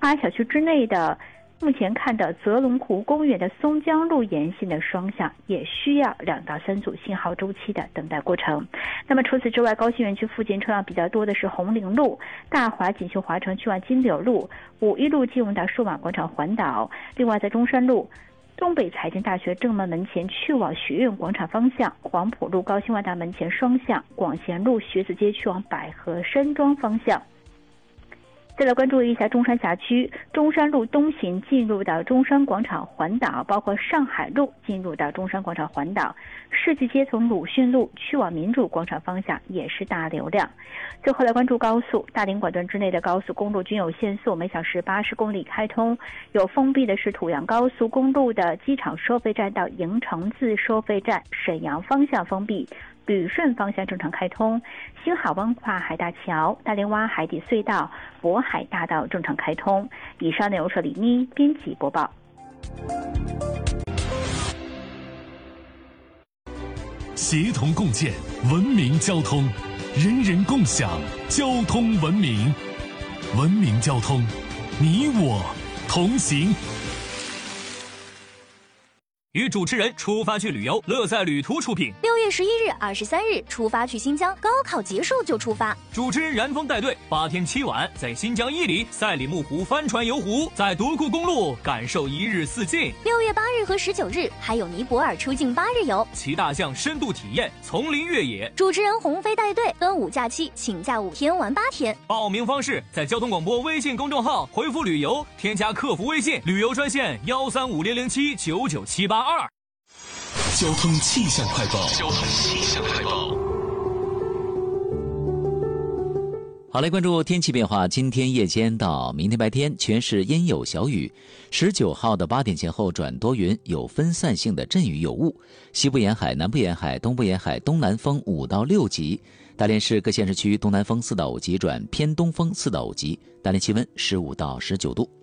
而小区之内的目前看的泽龙湖公园的松江路沿线的双向也需要2到3组信号周期的等待过程。那么除此之外，高新园区附近车辆比较多的是红岭路、大华锦绣华城去往金柳路、5一路进入到数码广场环岛。另外在中山路东北财经大学正门前去往学院广场方向，黄埔路高新万达门前双向，广贤路学子街去往百合山庄方向。再来关注一下中山辖区，中山路东行进入到中山广场环岛，包括上海路进入到中山广场环岛，世纪街从鲁迅路去往民主广场方向也是大流量。最后来关注高速，大林管段之内的高速公路均有限速，每小时80公里开通。有封闭的是土阳高速公路的机场收费站到营城自收费站，沈阳方向封闭，旅顺方向正常开通。新海湾跨海大桥、大林洼海底隧道、渤海大道正常开通。以上内容是李妮编辑播报。 协同共建文明交通，人人共享交通文明。文明交通，你我同行。 与主持人出发去旅游，乐在旅途出品。 6月11日、23日出发去新疆，高考结束就出发。 主持人然峰带队8天7晚，在新疆伊犁、赛里木湖帆船游湖，在独库公路感受一日四境。 6月8日和19日还有尼泊尔出境8日游， 骑大象深度体验丛林越野。 主持人鸿飞带队分5假期，请假5天玩8天。 报名方式在交通广播微信公众号回复旅游，添加客服微信旅游专线13500799782。 交通气象快报。 好，来关注天气变化。今天夜间到明天白天全是阴有小雨，19号的8点前后转多云，有分散性的阵雨有雾。西部沿海、南部沿海、东部沿海东南风5到6级。大连市各县市区东南风4到5级转偏东风4到5级。大连气温15到19度。